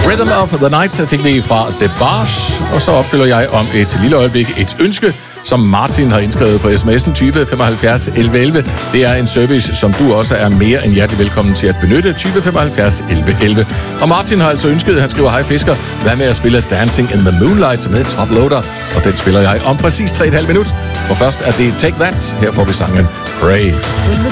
Rhythm of the Night fik vi fra The Bars, og så opfylder jeg om et lille øjeblik et ønske, som Martin har indskrevet på sms'en 20 75 11 11. Det er en service, som du også er mere end hjertelig velkommen til at benytte. 20 75 11 11. Og Martin har altså ønsket, han skriver: Hej Fisker, hvad med at spille Dancing in the Moonlight med Top Loader? Og den spiller jeg om præcis 3,5 minut. For først er det Take That. Her får vi sangen Pray.